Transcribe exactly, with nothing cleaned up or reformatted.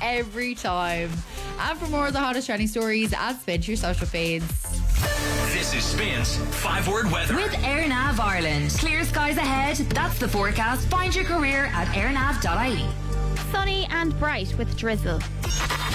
every time. And for more of the hottest trending stories, add Spin to your social feeds. This is Spin's five word weather. With AirNav Ireland. Clear skies ahead. That's the forecast. Find your career at airnav dot I E. Sunny and bright with drizzle.